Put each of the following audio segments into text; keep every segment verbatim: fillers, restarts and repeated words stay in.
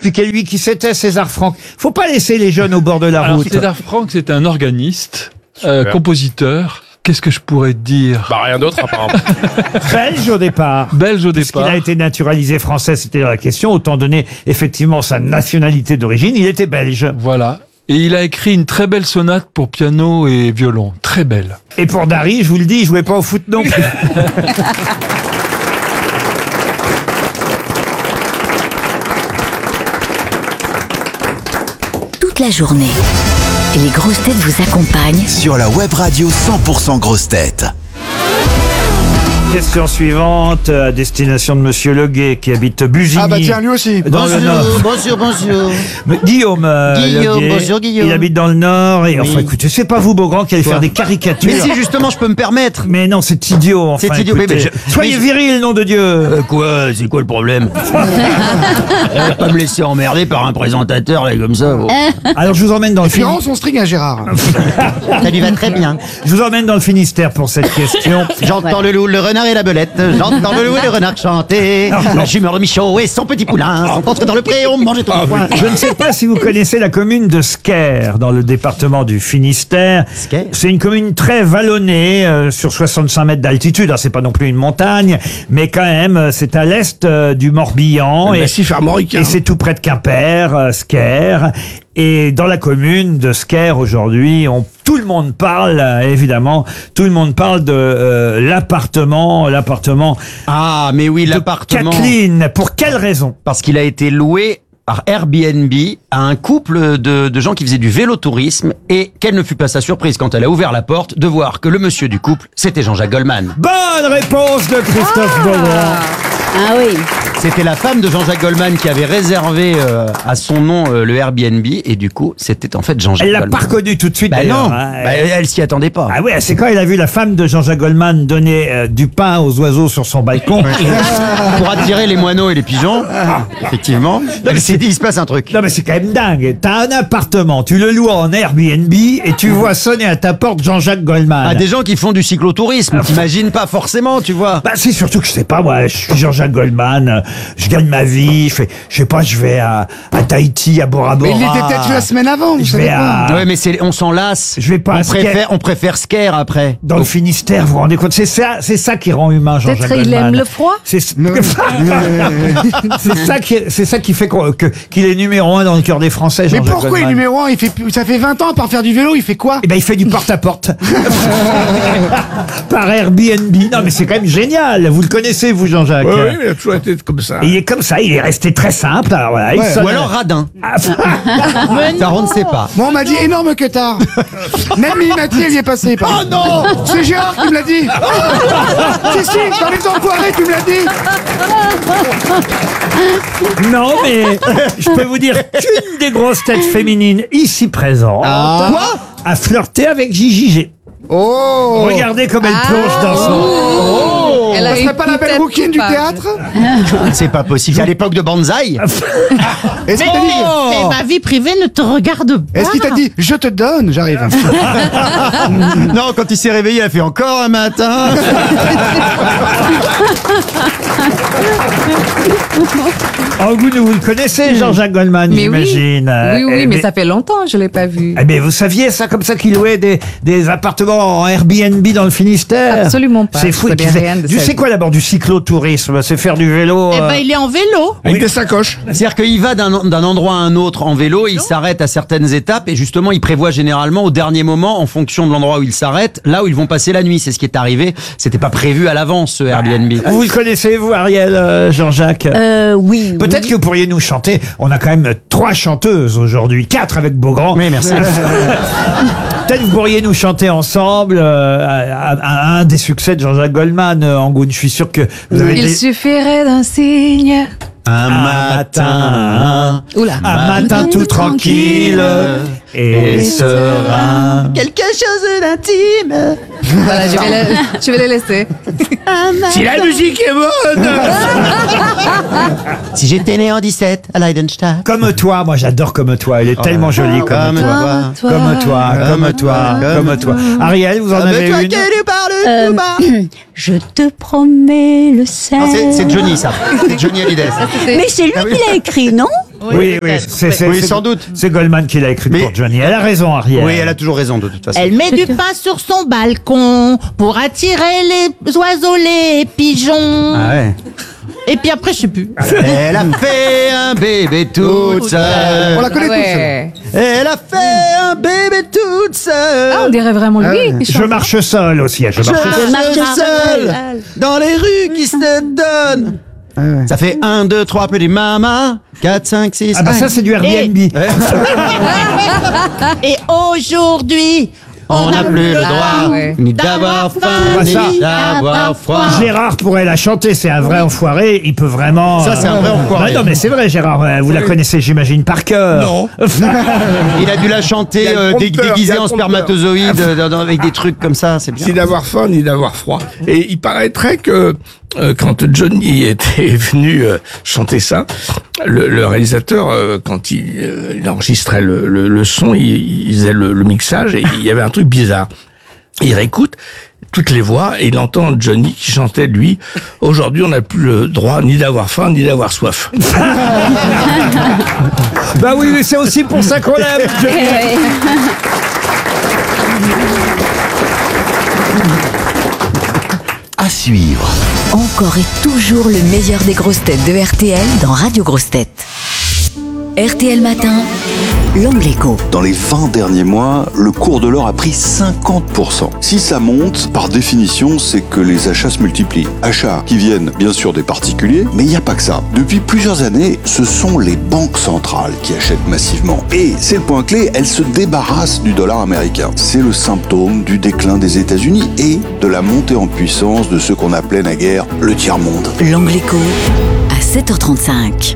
Expliquez-lui qui c'était, César Franck. Faut pas laisser les jeunes au bord de la Alors, route. César Franck, c'est un organiste, euh, compositeur. Qu'est-ce que je pourrais te dire? Bah rien d'autre apparemment. Belge au départ. Belge au Puisqu'il départ. a été naturalisé français, c'était la question. Autant donner effectivement sa nationalité d'origine, il était belge. Voilà. Et il a écrit une très belle sonate pour piano et violon. Très belle. Et pour Dari, je vous le dis, il jouait pas au foot non plus. Toute la journée, les grosses têtes vous accompagnent Sur la web radio cent pour cent grosses têtes. Question suivante, à destination de Monsieur Leguet, qui habite Bugigny. Ah bah tiens, lui aussi. Dans le Nord. bonjour, bonjour. Mais Guillaume, euh, Guillaume, Leguet, bonjour, Guillaume. il habite dans le Nord, et Oui. enfin écoutez, c'est pas vous, Beaugrand, qui allez Quoi faire des caricatures. Mais si justement je peux me permettre. Mais non, c'est idiot, enfin. C'est idiot, écoutez. mais- mais je- Soyez mais je- viril, nom de Dieu. Euh, quoi? C'est quoi le problème? euh, Pas me laisser emmerder par un présentateur là comme ça. bon. Alors je vous emmène dans le Puis rends Finistère. son string à Gérard. Ça lui va très bien. Je vous emmène dans le Finistère pour cette question. J'entends le loup, le renard et la belette. J'entends le loup et le renard chanter. La jumeur de Michaud et son petit poulain sont entrés dans le pré, on mangeait tout le coin. Je ne sais pas si vous connaissez la commune de Sker, dans le département du Finistère. Sker. C'est une commune très vallonnée, euh, sur soixante-cinq mètres d'altitude. Alors, c'est pas non plus une montagne, mais quand même, euh, c'est à l'est euh, du Morbihan. Le Et, massif armoricain. et c'est tout près de Quimper, euh, Sker. Et dans la commune de Sker, aujourd'hui, on, tout le monde parle, euh, évidemment, tout le monde parle de euh, l'appartement, l'appartement Ah, mais oui, de l'appartement. Kathleen. Pour quelle raison? Parce qu'il a été loué par Airbnb à un couple de, de gens qui faisaient du vélotourisme et quelle ne fut pas sa surprise quand elle a ouvert la porte de voir que le monsieur du couple, c'était Jean-Jacques Goldman. Bonne réponse de Christophe Beaugrand. Ah oui. C'était la femme de Jean-Jacques Goldman qui avait réservé euh, à son nom euh, le Airbnb et du coup, c'était en fait Jean-Jacques Elle l'a Goldman. pas reconnu tout de suite. Bah d'ailleurs, non, hein. bah, elle s'y attendait pas. Ah ouais, c'est quand elle a vu la femme de Jean-Jacques Goldman donner euh, du pain aux oiseaux sur son balcon. Pour attirer les moineaux et les pigeons, effectivement, elle s'est dit, il se passe un truc. Non mais c'est quand même dingue. T'as un appartement, tu le loues en Airbnb et tu vois sonner à ta porte Jean-Jacques Goldman. Ah, des gens qui font du cyclotourisme, t'imagines pas forcément, tu vois. Bah c'est surtout que je sais pas moi, je suis Jean-Jacques Goldman, euh, je gagne ma vie, je fais, je sais pas, je vais à, à Tahiti, à Bora Bora. Mais il était peut-être la semaine avant, vous Je savez vais pas. à, Ouais, mais c'est, on s'en lasse. Je vais pas à on Sker. préfère, on préfère Sker après. dans le Finistère, vous vous rendez compte, c'est ça, c'est ça qui rend humain Jean-Jacques Peut-être Goldman. il aime le froid. C'est c'est ça qui, c'est ça qui fait qu'on- que- qu'il est numéro un dans le cœur des Français. Mais Jean-Jacques pourquoi il est Goldman. numéro un? Il fait, ça fait vingt ans, à part faire du vélo, il fait quoi? Eh ben, il fait du porte-à-porte. Par Airbnb. Non, mais c'est quand même génial. Vous le connaissez, vous, Jean-Jacques. Oui, oui, il a toujours été comme ça. Et il est comme ça, il est resté très simple. Alors, voilà, il Ouais. sonne- Ou alors radin. Ah, Ça, on ne sait pas. Moi, on m'a dit énorme que tard. Même Mimati, elle y est passée. Oh non! C'est Gérard qui me l'a dit! Si, si, dans les enfoirés, tu me l'as dit! non, mais je peux vous dire qu'une des grosses têtes féminines ici présentes a flirté avec Gigi G. Oh! Regardez comme elle plonge dans son... Elle a Ça une serait pas la belle tête rouquine du coupable. théâtre? C'est pas possible. À l'époque de Banzai. Est-ce qu'il t'a dit, Mais ma vie privée ne te regarde pas. est-ce qu'il t'a dit, je te donne, j'arrive. Non, quand il s'est réveillé, il a fait encore un matin. Oh, vous, vous le connaissez, Jean-Jacques Goldman, Mais oui. j'imagine. Oui, oui, Eh, mais ça fait longtemps que je l'ai pas vu. Eh bien, vous saviez ça, comme ça, qu'il louait des, des appartements en Airbnb dans le Finistère? Absolument pas. C'est Je fou. connais Et puis, c'est- rien de tu ça. sais quoi d'abord du cyclotourisme? C'est faire du vélo. Eh euh, ben, il est en vélo. Avec des sacoches. C'est-à-dire qu'il va d'un d'un endroit à un autre en vélo, il s'arrête à certaines étapes et justement il prévoit généralement au dernier moment, en fonction de l'endroit où il s'arrête, là où ils vont passer la nuit. C'est ce qui est arrivé. C'était pas prévu à l'avance ce Airbnb. Vous le connaissez, vous, Ariel, euh, Jean-Jacques? Euh, oui. Peut-être oui. que vous pourriez nous chanter. On a quand même trois chanteuses aujourd'hui, quatre avec Beaugrand. Oui, merci. Peut-être que vous pourriez nous chanter ensemble euh, à, à- à un des succès de Jean-Jacques Goldman, euh, Angoune. Je suis sûr que vous avez Il des- suffirait d'un signe. Un matin, Oula. un matin tout tranquille et serein. quelque chose d'intime. Voilà, je vais, le- je vais les laisser. Si la musique est bonne! Si j'étais né en dix-sept à Leidenstadt. Comme toi, moi j'adore Comme toi. Elle est tellement jolie comme, Comme toi. toi. Comme toi, comme Comme toi, toi. comme toi. Ariel, vous en Ah, mais avez toi une? qui lui parles Euh, tout bas. Je te promets le sel. Ah, c'est- C'est Johnny ça. C'est Johnny Hallyday. Mais c'est lui qui l'a écrit, non? Oui, oui, c'est, c'est, Oui, c'est- sans doute. C'est Goldman qui l'a écrit Mais- pour Johnny. Elle a raison, Ariel. Oui, elle a toujours raison de toute façon. Elle met du pain sur son balcon pour attirer les oiseaux, les pigeons. Ah ouais. Et puis après, je sais plus. Elle a fait un bébé toute On seule. la connaît tous. Ouais. Elle a fait un bébé toute seule. Ah, on dirait vraiment lui qui Je chante. marche seul aussi. Je marche seul. Je marche seul dans les rues qui se donnent. Ça fait un, deux, trois petits mamas, quatre, cinq, six. Ah bah ça, c'est du Airbnb. Et aujourd'hui, On n'a plus le droit Ah, ouais. ni d'avoir faim, Ah, ça. ni d'avoir froid. Gérard pourrait la chanter, c'est un vrai enfoiré, il peut vraiment... Ça, c'est un vrai enfoiré. Ah non, mais c'est vrai, Gérard, euh, vous la connaissez, j'imagine, par cœur. Non. Il a dû la chanter Il y a le euh, dé- prompteur, il y déguisée a le en prompteur. spermatozoïde, euh, dans- avec des trucs comme ça, c'est bien. Ni d'avoir faim, ni d'avoir froid. Et il paraîtrait que euh, quand Johnny était venu euh, chanter ça, le, le réalisateur, euh, quand il, euh, il enregistrait le, le, le son, il, il faisait le, le mixage et il y avait un truc bizarre. Il réécoute toutes les voix et il entend Johnny qui chantait, lui, « Aujourd'hui, on n'a plus le droit ni d'avoir faim, ni d'avoir soif. Bah oui, mais c'est aussi pour ça qu'on l'aime. Johnny. À suivre. Encore et toujours le meilleur des grosses têtes de R T L dans Radio Grosses Têtes. R T L Matin, l'Angle Écho. Dans les vingt derniers mois, le cours de l'or a pris cinquante pour cent. Si ça monte, par définition, c'est que les achats se multiplient. Achats qui viennent bien sûr des particuliers, mais il n'y a pas que ça. Depuis plusieurs années, ce sont les banques centrales qui achètent massivement. Et c'est le point clé, elles se débarrassent du dollar américain. C'est le symptôme du déclin des États-Unis et de la montée en puissance de ce qu'on appelait naguère le tiers-monde. L'Angle Écho à sept heures trente-cinq.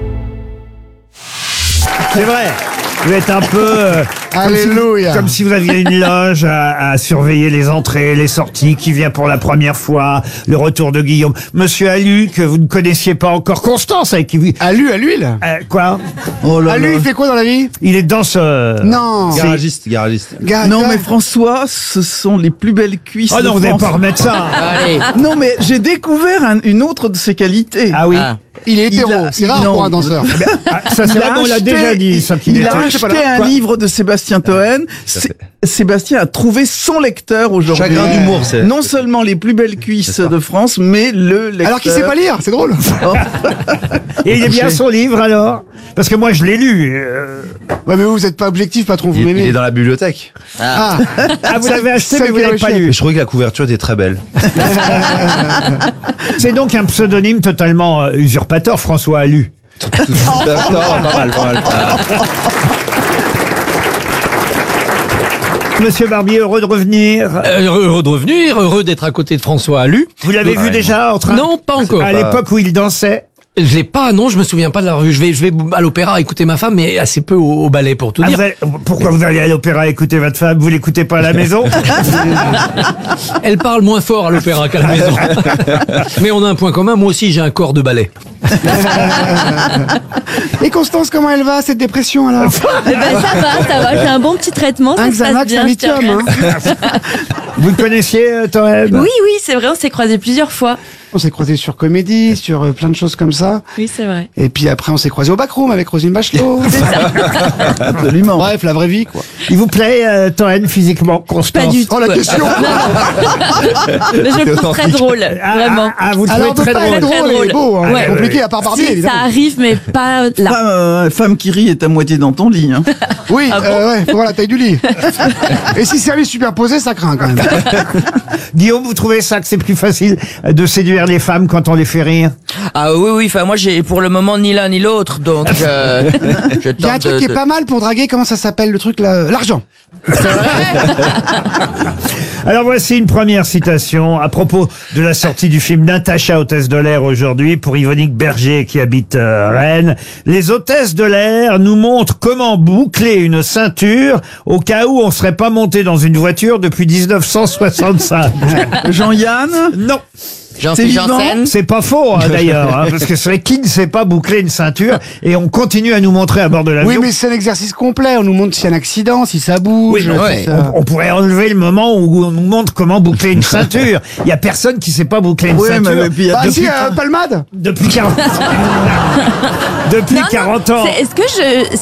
C'est vrai. Vous êtes un peu... euh, comme si vous- Alléluia. Comme si vous aviez une loge à, à surveiller les entrées, les sorties, qui vient pour la première fois, le retour de Guillaume. Monsieur Alu, que vous ne connaissiez pas encore, Constance, avec qui vous... À lui, à l'huile. Euh, quoi À lui, il fait quoi dans la vie? Il est danseur. Non. Garagiste, garagiste. Ga- Non ga- mais François, ce sont les plus belles cuisses Oh de non, vous n'allez France. pas remettre ça. Non mais j'ai découvert un- une autre de ses qualités. Ah oui. il est hétéro. Il a- C'est rare non. pour un danseur. Ah, ça, c'est Il a vrai qu'on l'a acheté- déjà dit, ça, qu'il Il était- a je sais pas acheté là. un Quoi livre de Sébastien Toen. Sé- Sébastien a trouvé son lecteur aujourd'hui. Chagrin d'humour, c'est- Non seulement les plus belles cuisses de France, mais le lecteur. Alors qu'il sait pas lire, c'est drôle. Et il est bien son livre, alors? Parce que moi, je l'ai lu. euh. Ouais, mais vous, vous êtes pas objectif, patron, vous Il, il m'aimez. est dans la bibliothèque. Ah, Ah, vous l'avez acheté, Celle mais vous qui est l'avez pas rejetée. lu. Je trouvais que la couverture était très belle. C'est donc un pseudonyme totalement euh, usurpateur, François Alu. pas mal, pas mal. Monsieur Barbier, heureux de revenir. Euh, heureux de revenir, heureux d'être à côté de François Alu. Vous l'avez vu déjà en train... Non, pas encore. À l'époque où il dansait. Je l'ai pas, non, je me souviens pas de la rue. Je vais, je vais à l'opéra écouter ma femme, mais assez peu au, au ballet pour tout Ah, dire. vous allez- pourquoi vous allez à l'opéra écouter votre femme? Vous l'écoutez pas à la maison? Elle parle moins fort à l'opéra qu'à la maison. Mais on a un point commun, moi aussi j'ai un corps de ballet. Et Constance, comment elle va, cette dépression, alors? Eh ben, ça va, ça va. J'ai un bon petit traitement. Ça Un se passe Xanax, bien. un je te lithium, hein. remercie. Vous le connaissiez, euh, Toen? Oui, oui, c'est vrai. On s'est croisés plusieurs fois. On s'est croisés sur Comédie, sur euh, plein de choses comme ça. Oui, c'est vrai. Et puis après, on s'est croisés au backroom avec Roselyne Bachelot. Absolument. Bref, la vraie vie, quoi. Il vous plaît, euh, Toen, physiquement, Constance? Pas du tout. Oh, la question! Mais je le trouve très drôle, Ah, vraiment. ah, ah, vous le Alors, on trouvez peut très pas être drôle. Très drôle et drôle. beau, hein. Ouais. C'est compliqué, à part Barbier, Si, ça évidemment. arrive, mais pas là. Femme, euh, femme qui rit est à moitié dans ton lit. Hein. Oui, Ah bon euh, ouais, faut voir la taille du lit. Et si service superposé, ça craint quand même. Guillaume, vous trouvez ça que c'est plus facile de séduire les femmes quand on les fait rire? Ah oui, oui, enfin moi j'ai pour le moment ni l'un ni l'autre, donc euh, je Il y a un tente truc de- qui est de- pas mal pour draguer, comment ça s'appelle le truc là? L'argent. Alors voici une première citation à propos de la sortie du film Natacha, hôtesse de l'air aujourd'hui, pour Yvonique Berger qui habite euh, Rennes. Les hôtesses de l'air nous montrent comment boucler une ceinture au cas où on serait pas monté dans une voiture depuis dix-neuf cent soixante-cinq. Jean-Yann? Non. Jean-Philippe Janssen. C'est pas faux, hein, d'ailleurs, hein, parce que c'est vrai qui ne sait pas boucler une ceinture, et on continue à nous montrer à bord de l'avion. Oui, mais c'est un exercice complet. On nous montre s'il y a un accident, si ça bouge. Oui, mais si ça- on, on pourrait enlever le moment où on nous montre comment boucler une ceinture. Il y a personne qui sait pas boucler une Oui, ceinture. mais- puis il y a- Bah, depuis, si, euh, Palmade. depuis quarante, depuis Non, non, quarante ans. c'est- Est-ce que je